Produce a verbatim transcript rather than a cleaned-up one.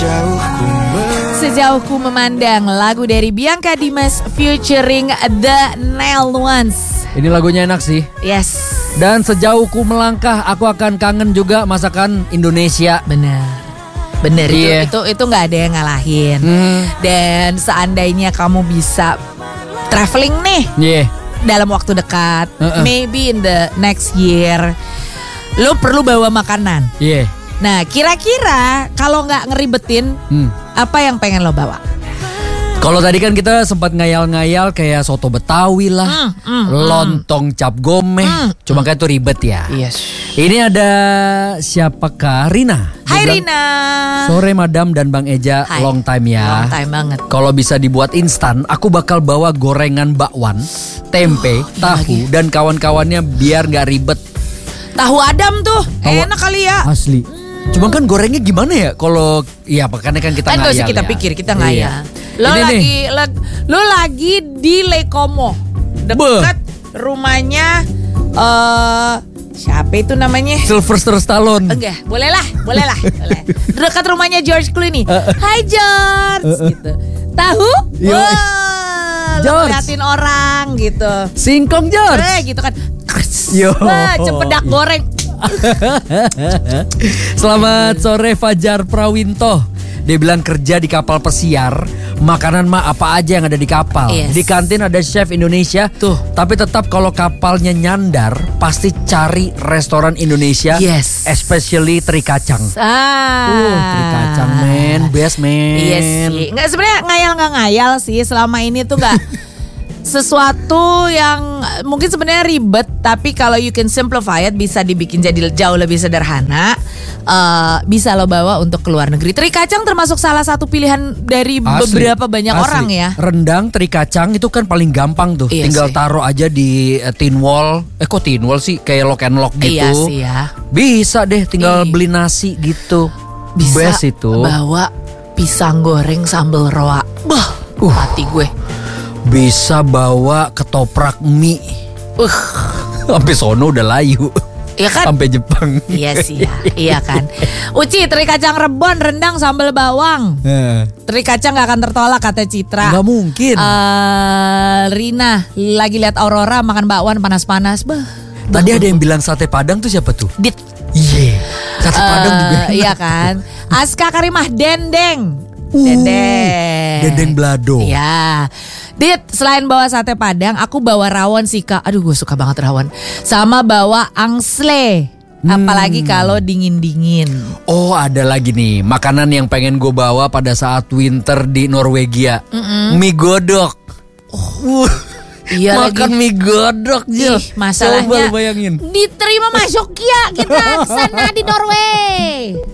Sejauh ku Sejauh ku memandang, lagu dari Bianca Dimas featuring The Nail Ones. Ini lagunya enak sih. Yes. Dan sejauh ku melangkah, aku akan kangen juga masakan Indonesia. Bener. Bener Iya. itu itu itu nggak ada yang ngalahin. Hmm. Dan seandainya kamu bisa traveling nih Iya. dalam waktu dekat, Uh-uh. maybe in the next year, lo perlu bawa makanan. Iya. Nah, kira-kira kalau nggak ngeribetin, Hmm. apa yang pengen lo bawa? Kalau tadi kan kita sempat ngayal-ngayal kayak soto Betawi lah, Mm, mm, lontong cap gomeh, Mm. cuma kayak itu ribet ya. Yes. Ini ada siapakah? Rina. Dia Hai bilang, Rina. Sore Madam dan Bang Eja, Hai. long time ya. Long time banget. Kalau bisa dibuat instan, aku bakal bawa gorengan bakwan, tempe, tahu, dan kawan-kawannya biar nggak ribet. Tahu Adam tuh, Tahu- enak kali ya. Asli. Cuma kan gorengnya gimana ya? Kalau iya, makanya kan kita Kan gak ngayal usah kita ya. pikir, kita Iya. ngayal. Lo Ini lagi nih. lag- lo lagi di Lekomo, dekat rumahnya eh siapa itu namanya? Sylvester Stallone. Enggak, boleh lah, boleh lah, boleh. Dekat rumahnya George Clooney. Hai George, gitu. Tahu? Yo. Wah, lo George. ngeliatin orang gitu. Singkong George. Eh, gitu kan. Yo. Wah, cempedak Iya. goreng. Selamat sore Fajar Prawinto. Dia bilang kerja di kapal pesiar, makanan mah apa aja yang ada di kapal. Yes. Di kantin ada chef Indonesia. Tuh. Tapi tetap kalau kapalnya nyandar, pasti cari restoran Indonesia. Yes. Especially teri kacang. Ah. Uh, teri kacang men, best men. Iya sih. Nggak, sebenarnya ngayal nggak ngayal sih, selama ini tuh nggak sesuatu yang mungkin sebenarnya ribet, tapi kalau you can simplify it, bisa dibikin jadi jauh lebih sederhana. Eh, bisa lo bawa untuk ke luar negeri. Teri kacang termasuk salah satu pilihan dari Asli, beberapa banyak asli. orang ya. Rendang teri kacang itu kan paling gampang tuh. Iya Tinggal sih. taruh aja di eh, tin wall. Eh kok tin wall sih? Kayak lock and lock gitu. Iya sih ya. Bisa deh, tinggal Iya. beli nasi gitu. Bisa Best itu. bawa pisang goreng sambal roa. Bah, Uh. hati gue. Bisa bawa ketoprak mie. Uh, Sampai sono udah layu. ya kan? Sampai Jepang. Iya sih ya, iya kan. Uci, teri kacang rebon, rendang, sambal bawang. Eh, Teri kacang gak akan tertolak kata Citra. Nggak mungkin. Eh, Rina lagi lihat Aurora makan bakwan panas-panas. Bah. Tadi ada yang bilang sate Padang tuh siapa tuh? Dit. Iya. Sate Eh, Padang juga. Iya kan. Aska Karimah dendeng. Uh, Dendeng. Dendeng Blado. Iya. Dit, selain bawa sate Padang, aku bawa rawon sih Kak. Aduh, gue suka banget rawon. Sama bawa angsle. Apalagi kalau dingin-dingin. Oh, ada lagi nih makanan yang pengen gue bawa pada saat winter di Norwegia. Mie godok. Uh, Iya makan lagi. mie godok Jil. Ih, masalahnya Coba lu bayangin. diterima masuk ya kita ke sana di Norway.